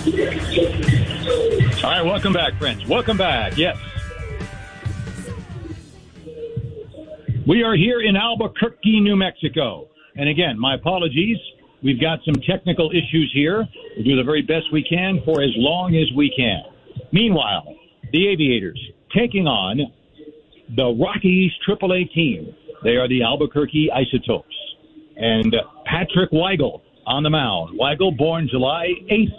All right, welcome back, friends. Welcome back. Yes. We are here in Albuquerque, New Mexico. And again, my apologies. We've got some technical issues here. We'll do the very best we can for as long as we can. Meanwhile, the Aviators taking on the Rockies AAA team. They are the Albuquerque Isotopes. And Patrick Weigel on the mound. Weigel, born July 8th,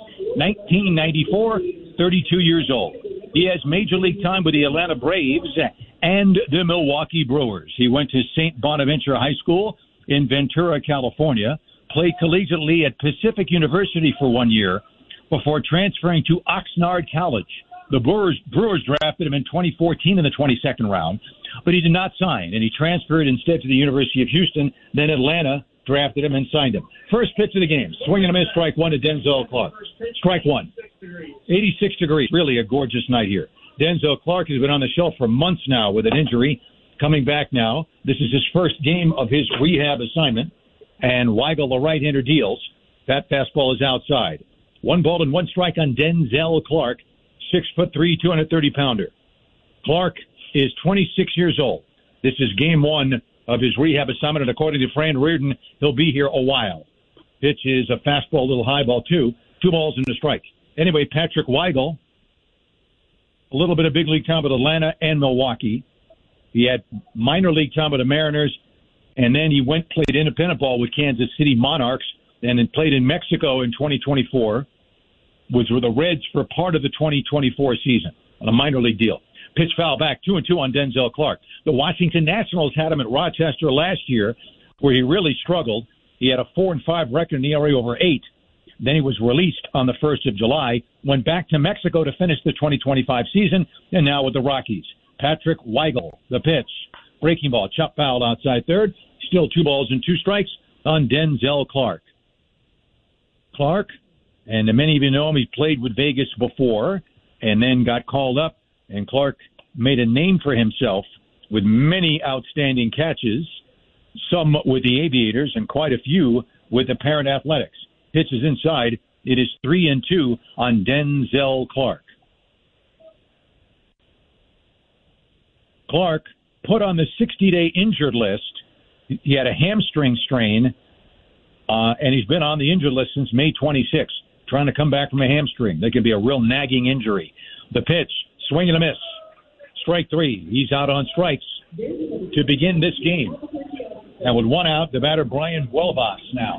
1994, 32 years old. He has major league time with the Atlanta Braves and the Milwaukee Brewers. He went to St. Bonaventure High School in Ventura, California, played collegiately at Pacific University for 1 year before transferring to Oxnard College. The Brewers drafted him in 2014 in the 22nd round, but he did not sign, and he transferred instead to the University of Houston. Then Atlanta drafted him and signed him. First pitch of the game, swing and a miss, strike one to Denzel Clark. Strike one. 86 degrees. Really a gorgeous night here. Denzel Clark has been on the shelf for months now with an injury. Coming back now. This is his first game of his rehab assignment. And Weigel, the right-hander, deals. That fastball is outside. 1-1 strike on Denzel Clark, 6'3", 230-pounder. Clark is 26 years old. This is game one of his rehab assignment, and according to Fran Reardon, he'll be here a while. Pitch is a fastball, little high ball, 2 balls and a strike. Anyway, Patrick Weigel, a little bit of big league time with Atlanta and Milwaukee. He had minor league time with the Mariners, and then he played independent ball with Kansas City Monarchs, and then played in Mexico in 2024, was with the Reds for part of the 2024 season on a minor league deal. Pitch foul back, 2-2 on Denzel Clark. The Washington Nationals had him at Rochester last year, where he really struggled. He had a 4-5 record in the ERA over 8. Then he was released on the 1st of July, went back to Mexico to finish the 2025 season, and now with the Rockies. Patrick Weigel, the pitch. Breaking ball, chop foul outside third. Still 2 balls and 2 strikes on Denzel Clark. Clark, and many of you know him, he played with Vegas before and then got called up, and Clark made a name for himself with many outstanding catches, some with the Aviators and quite a few with the Parent Athletics. Pitch is inside. It is 3-2 on Denzel Clark. Clark put on the 60-day injured list. He had a hamstring strain, and he's been on the injured list since May 26th, trying to come back from a hamstring. That could be a real nagging injury. The pitch, swing and a miss. Strike 3. He's out on strikes to begin this game. And with 1 out, the batter, Brian Buelvas now.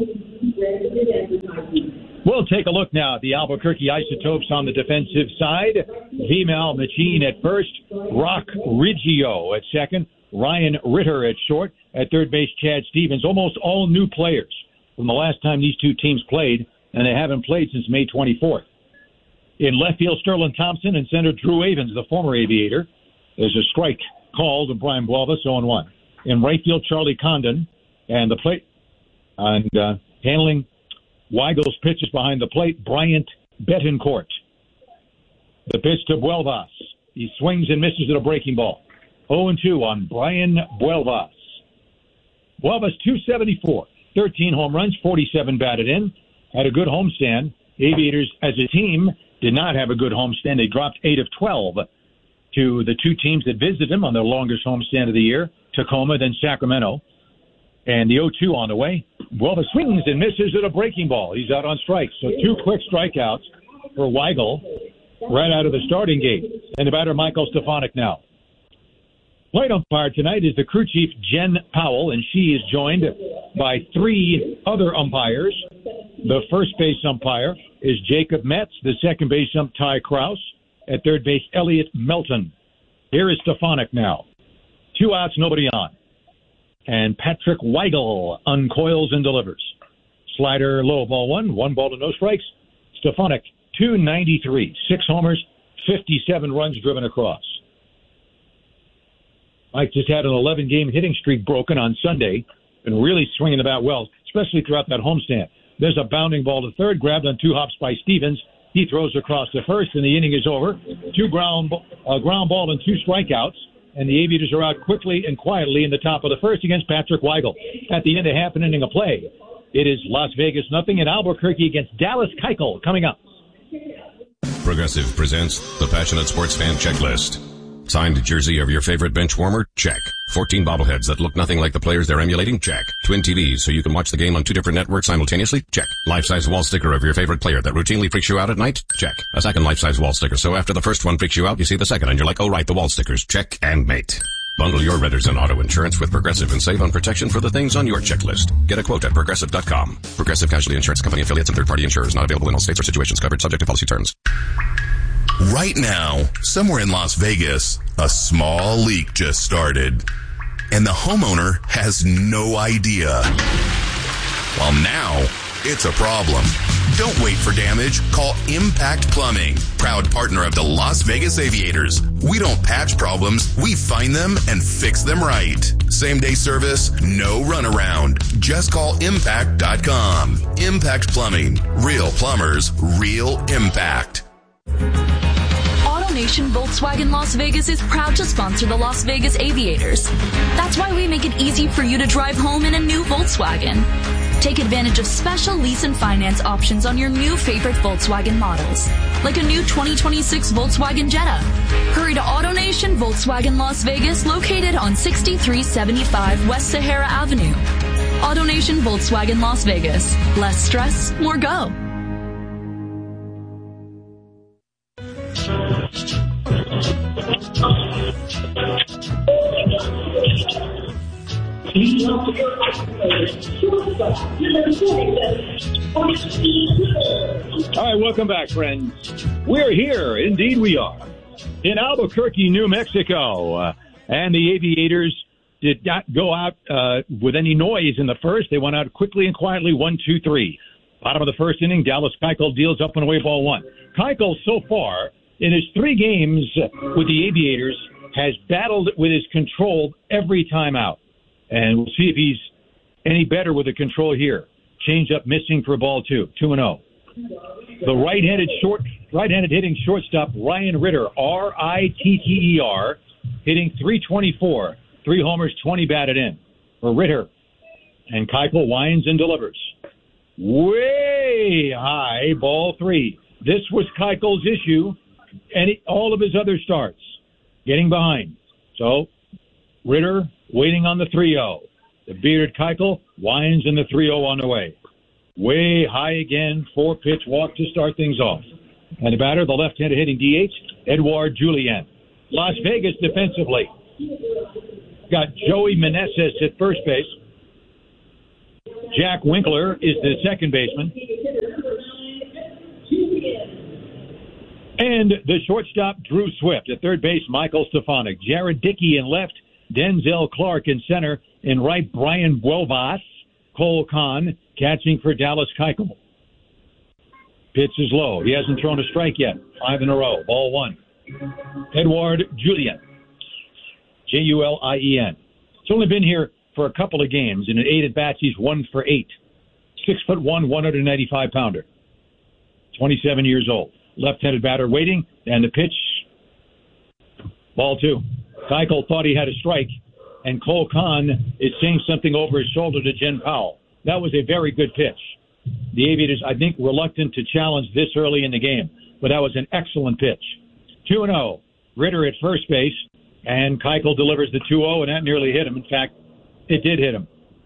We'll take a look now at the Albuquerque Isotopes on the defensive side. Vimal Machin at first, Rock Riggio at second, Ryan Ritter at short, at third base, Chad Stevens. Almost all new players from the last time these two teams played, and they haven't played since May 24th. In left field, Sterling Thompson, and center, Drew Avens, the former Aviator. There's a strike called to Brian Buelvas, 0-1. In right field, Charlie Condon, and the plate, and handling Weigel's pitches behind the plate, Bryant Betancourt. The pitch to Buelvas. He swings and misses at a breaking ball. 0-2 on Brian Buelvas. Buelvas, 274, 13 home runs, 47 batted in. Had a good homestand. Aviators, as a team, did not have a good homestand. They dropped 8 of 12 to the two teams that visited them on their longest homestand of the year, Tacoma, then Sacramento. And the 0-2 on the way. Buelvas swings and misses at a breaking ball. He's out on strikes. So 2 quick strikeouts for Weigel right out of the starting gate. And the batter, Michael Stefanik now. Plate umpire tonight is the crew chief, Jen Powell, and she is joined by 3 other umpires. The first base umpire is Jacob Metz, the second base ump, Ty Krause, at third base, Elliot Melton. Here is Stefanik now. 2 outs, nobody on. And Patrick Weigel uncoils and delivers. Slider, low, ball 1 ball to no strikes. Stefanik, 293, 6 homers, 57 runs driven across. Mike just had an 11-game hitting streak broken on Sunday and really swinging the bat well, especially throughout that homestand. There's a bounding ball to third, grabbed on 2 hops by Stevens. He throws across to first, and the inning is over. 2 ground ball and 2 strikeouts, and the Aviators are out quickly and quietly in the top of the first against Patrick Weigel. At the end of half an inning of play, it is Las Vegas nothing and Albuquerque against Dallas Keuchel coming up. Progressive presents the Passionate Sports Fan Checklist. Signed jersey of your favorite bench warmer? Check. 14 bobbleheads that look nothing like the players they're emulating? Check. Twin TVs so you can watch the game on 2 different networks simultaneously? Check. Life-size wall sticker of your favorite player that routinely freaks you out at night? Check. A second life-size wall sticker so after the first one freaks you out, you see the second and you're like, oh right, the wall stickers. Check and mate. Bundle your renters and auto insurance with Progressive and save on protection for the things on your checklist. Get a quote at Progressive.com. Progressive Casualty Insurance Company affiliates and third-party insurers not available in all states or situations covered subject to policy terms. Right now, somewhere in Las Vegas, a small leak just started. And the homeowner has no idea. Well, now, it's a problem. Don't wait for damage. Call Impact Plumbing, proud partner of the Las Vegas Aviators. We don't patch problems. We find them and fix them right. Same-day service, no runaround. Just call Impact.com. Impact Plumbing. Real plumbers, real impact. AutoNation Volkswagen Las Vegas is proud to sponsor the Las Vegas Aviators. That's why we make it easy for you to drive home in a new Volkswagen. Take advantage of special lease and finance options on your new favorite Volkswagen models, like a new 2026 Volkswagen Jetta. Hurry to AutoNation Volkswagen Las Vegas, located on 6375 West Sahara Avenue. AutoNation Volkswagen Las Vegas. Less stress, more go. All right, welcome back, friends. We're here. Indeed, we are. In Albuquerque, New Mexico. And the Aviators did not go out with any noise in the first. They went out quickly and quietly, 1-2-3. Bottom of the first inning, Dallas Keuchel deals up and away ball 1. Keuchel, so far, in his 3 games with the Aviators, has battled with his control every time out. And we'll see if he's any better with the control here. Change up missing for ball 2, 2-0. The right-handed hitting shortstop, Ryan Ritter, R-I-T-T-E-R, hitting .324, 3 homers, 20 batted in for Ritter. And Keuchel winds and delivers. Way high, ball 3. This was Keuchel's issue, and all of his other starts, getting behind. So, Ritter waiting on the 3-0. The bearded Keuchel winds in the 3-0 on the way. Way high again, 4-pitch walk to start things off. And the batter, the left-handed hitting DH, Edouard Julien. Las Vegas defensively got Joey Meneses at first base. Jack Winkler is the second baseman. And the shortstop, Drew Swift. At third base, Michael Stefanik. Jared Dickey in left. Denzel Clark in center. In right, Brian Buelvas. Cole Kahn catching for Dallas Keuchel. Pitch is low. He hasn't thrown a strike yet. 5 in a row. Ball 1. Edouard Julien. Julien. He's only been here for a couple of games. In 8 at-bats, he's 1 for 8. 6'1", 195-pounder. 27 years old. Left-handed batter waiting, and the pitch, ball 2. Keuchel thought he had a strike, and Cole Kahn is saying something over his shoulder to Jen Powell. That was a very good pitch. The Aviators, I think, reluctant to challenge this early in the game, but that was an excellent pitch. 2-0. Ritter at first base, and Keuchel delivers the 2-0, and that nearly hit him. In fact, it did hit him.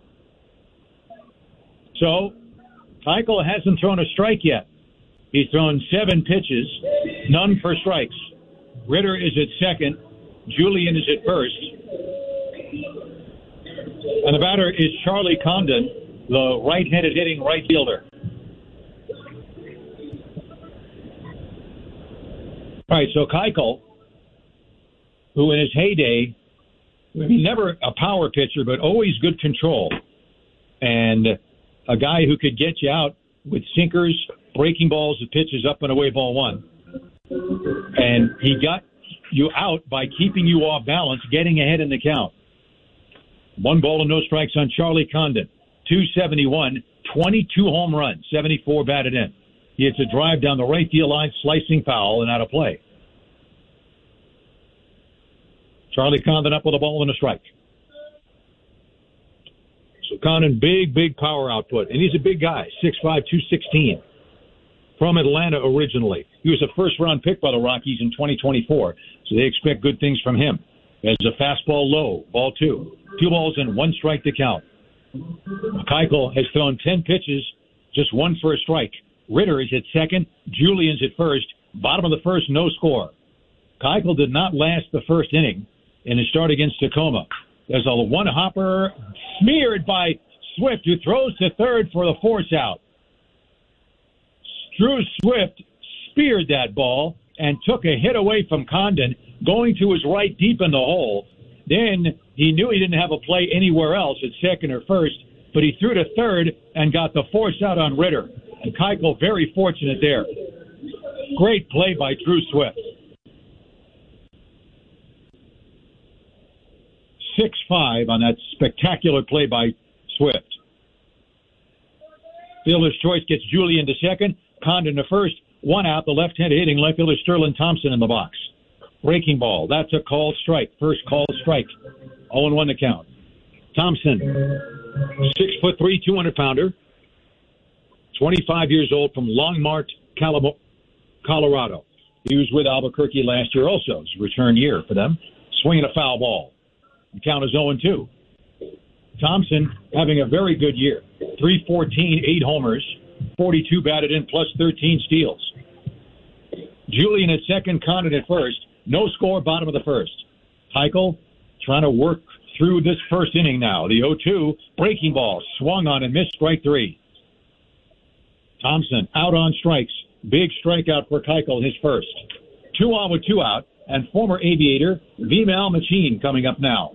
So, Keuchel hasn't thrown a strike yet. He's thrown 7 pitches, none for strikes. Ritter is at second. Julien is at first. And the batter is Charlie Condon, the right-handed hitting right fielder. All right, so Keuchel, who in his heyday, never a power pitcher, but always good control, and a guy who could get you out with sinkers, breaking balls, and pitches up and away, ball 1. And he got you out by keeping you off balance, getting ahead in the count. 1 ball and no strikes on Charlie Condon. 271, 22 home runs, 74 batted in. He hits a drive down the right field line, slicing foul, and out of play. Charlie Condon up with a ball and a strike. So Condon, big power output. And he's a big guy, 6'5", 216. from Atlanta originally. He was a first-round pick by the Rockies in 2024, so they expect good things from him. As a fastball low, ball 2. 2 balls and 1 strike to count. Keuchel has thrown 10 pitches, just 1 for a strike. Ritter is at second. Julian's at first. Bottom of the first, no score. Keuchel did not last the first inning in his start against Tacoma. There's a one-hopper smeared by Swift, who throws to third for the force out. Drew Swift speared that ball and took a hit away from Condon, going to his right deep in the hole. Then he knew he didn't have a play anywhere else at second or first, but he threw to third and got the force out on Ritter. And Keuchel very fortunate there. Great play by Drew Swift. 6-5 on that spectacular play by Swift. Fielder's choice gets Julian to second, Condon to first, 1 out, the left-handed hitting left fielder Sterling Thompson in the box. Breaking ball, that's a called strike. First called strike. 0-1 to count. Thompson, 6'3", 200-pounder, 25 years old, from Longmont, Colorado. He was with Albuquerque last year also. It's a return year for them. Swinging a foul ball. The count is 0-2. Thompson having a very good year. 314, 8 homers, 42 batted in, plus 13 steals. Julian at second, Condon at first. No score, bottom of the first. Keuchel trying to work through this first inning now. The 0-2, breaking ball, swung on and missed, strike 3. Thompson out on strikes. Big strikeout for Keuchel, his first. 2 on with 2 out, and former Aviator Vimal Machin coming up now.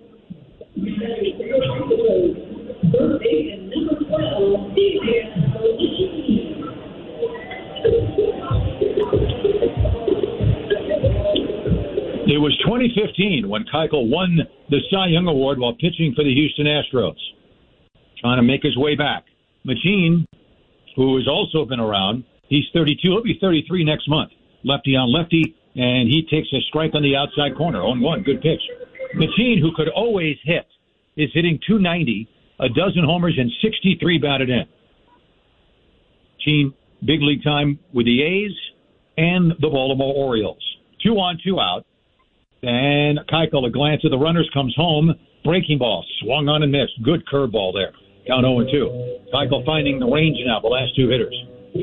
It was 2015 when Keuchel won the Cy Young Award while pitching for the Houston Astros. Trying to make his way back. Machin, who has also been around, he's 32. He'll be 33 next month. Lefty on lefty, and he takes a strike on the outside corner. 0-1, good pitch. Machin, who could always hit, is hitting .290, a dozen homers, and 63 batted in. Machin, big league time with the A's and the Baltimore Orioles. 2 on, 2 out. And Keuchel, a glance at the runners, comes home. Breaking ball, swung on and missed. Good curveball there. Count 0-2. Keuchel finding the range now, the last 2 hitters.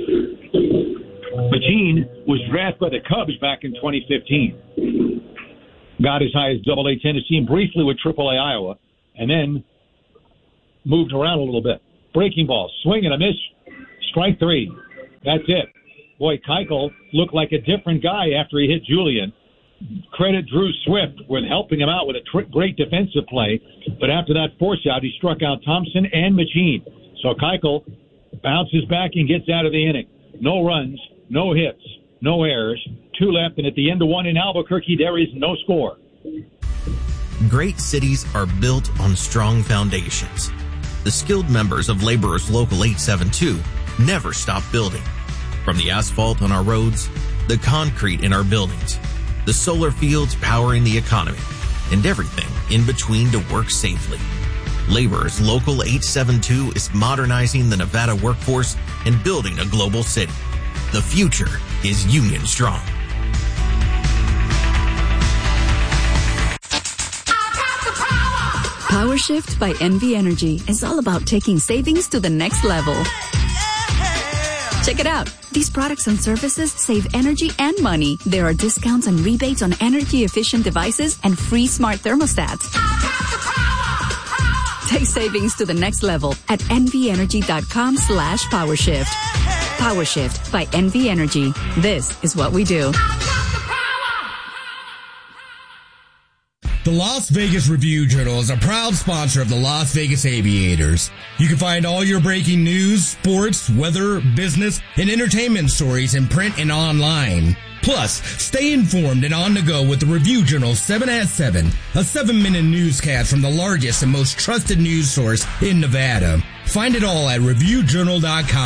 Machin was drafted by the Cubs back in 2015. Got as high as AA Tennessee and briefly with AAA Iowa, and then moved around a little bit. Breaking ball, swing and a miss. Strike 3. That's it. Boy, Keuchel looked like a different guy after he hit Julian. Credit Drew Swift with helping him out with a great defensive play. But after that force out, he struck out Thompson and Machin. So Keuchel bounces back and gets out of the inning. No runs, no hits, no errors. 2 left, and at the end of 1 in Albuquerque, there is no score. Great cities are built on strong foundations. The skilled members of Laborers Local 872 never stop building. From the asphalt on our roads, the concrete in our buildings, the solar fields powering the economy, and everything in between to work safely. Laborers Local 872 is modernizing the Nevada workforce and building a global city. The future is Union Strong. PowerShift by NV Energy is all about taking savings to the next level. Check it out. These products and services save energy and money. There are discounts and rebates on energy-efficient devices and free smart thermostats. Take savings to the next level at nvenergy.com/PowerShift. PowerShift by NV Energy. This is what we do. The Las Vegas Review-Journal is a proud sponsor of the Las Vegas Aviators. You can find all your breaking news, sports, weather, business, and entertainment stories in print and online. Plus, stay informed and on the go with the Review-Journal 7 at 7, a 7-minute newscast from the largest and most trusted news source in Nevada. Find it all at reviewjournal.com.